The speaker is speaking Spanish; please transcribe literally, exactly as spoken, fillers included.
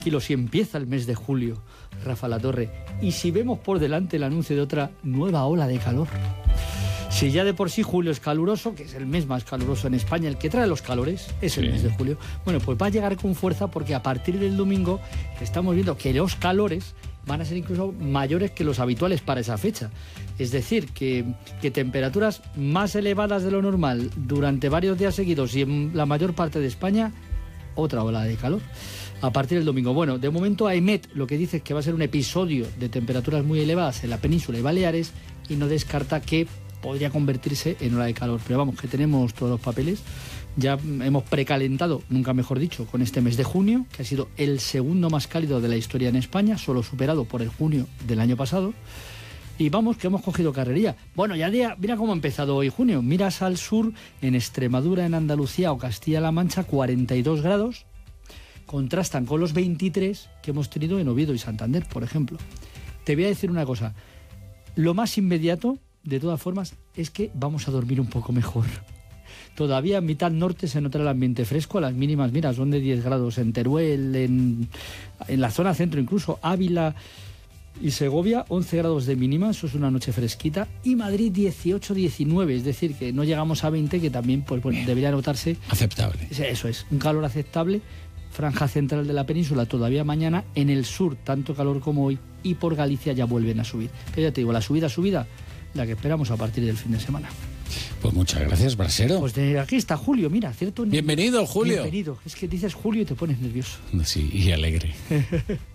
tranquilos, si empieza el mes de julio, Rafa Latorre, y si vemos por delante el anuncio de otra nueva ola de calor. Si ya de por sí julio es caluroso, que es el mes más caluroso en España, el que trae los calores es el sí. mes de julio, bueno, pues va a llegar con fuerza porque a partir del domingo estamos viendo que los calores van a ser incluso mayores que los habituales para esa fecha. Es decir, que, que temperaturas más elevadas de lo normal durante varios días seguidos y en la mayor parte de España, otra ola de calor a partir del domingo. Bueno, de momento AEMET lo que dice es que va a ser un episodio de temperaturas muy elevadas en la península y Baleares y no descarta que podría convertirse en ola de calor. Pero vamos, que tenemos todos los papeles. Ya hemos precalentado, nunca mejor dicho, con este mes de junio, que ha sido el segundo más cálido de la historia en España, solo superado por el junio del año pasado. Y vamos, que hemos cogido carrería. Bueno, ya día, mira cómo ha empezado hoy junio. Miras al sur, en Extremadura, en Andalucía o Castilla-La Mancha, cuarenta y dos grados. Contrastan con los veintitrés que hemos tenido en Oviedo y Santander, por ejemplo. Te voy a decir una cosa. Lo más inmediato, de todas formas, es que vamos a dormir un poco mejor. Todavía en mitad norte se nota el ambiente fresco, las mínimas, mira, son de diez grados en Teruel, en, en la zona centro incluso, Ávila y Segovia, once grados de mínima, eso es una noche fresquita, y Madrid dieciocho diecinueve, es decir, que no llegamos a veinte, que también pues, bueno, debería notarse. Aceptable. Eso es, un calor aceptable, franja central de la península todavía mañana, en el sur tanto calor como hoy, y por Galicia ya vuelven a subir. Pero ya te digo, la subida, subida, la que esperamos a partir del fin de semana. Pues muchas gracias, Brasero. Pues de aquí está Julio, mira, ¿cierto? Bienvenido, Julio. Bienvenido. Es que dices Julio y te pones nervioso. Sí, y alegre.